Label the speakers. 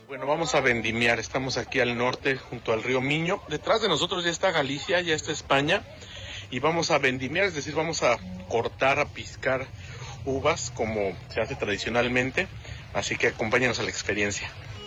Speaker 1: Bueno, vamos a vendimiar, estamos aquí al norte junto al río Miño, detrás de nosotros ya está Galicia, ya está España y vamos a vendimiar, es decir, vamos a cortar, a piscar uvas como se hace tradicionalmente, así que acompáñanos a la experiencia.